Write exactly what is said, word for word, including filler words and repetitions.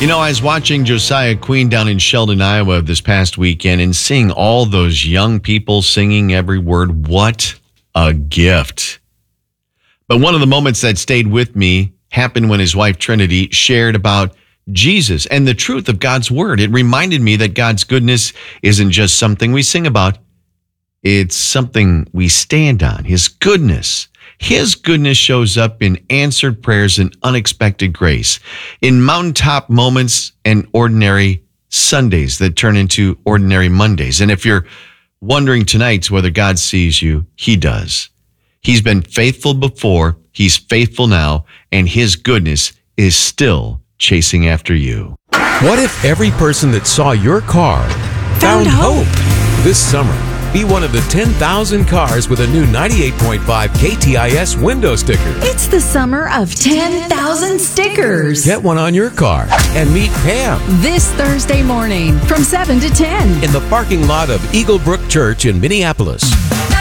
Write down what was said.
You know, I was watching Josiah Queen down in Sheldon, Iowa this past weekend and seeing all those young people singing every word. What a gift. But one of the moments that stayed with me happened when his wife Trinity shared about Jesus and the truth of God's word. It reminded me that God's goodness isn't just something we sing about. It's something we stand on, his goodness. His goodness shows up in answered prayers and unexpected grace, in mountaintop moments and ordinary Sundays that turn into ordinary Mondays. And if you're wondering tonight whether God sees you, he does. He's been faithful before, he's faithful now, and his goodness is still chasing after you. What if every person that saw your car found, Found hope. hope? This summer, be one of the ten thousand cars with a new ninety-eight point five K T I S window sticker. It's the summer of ten thousand stickers. Get one on your car and meet Pam This Thursday morning from seven to ten. in the parking lot of Eagle Brook Church in Minneapolis.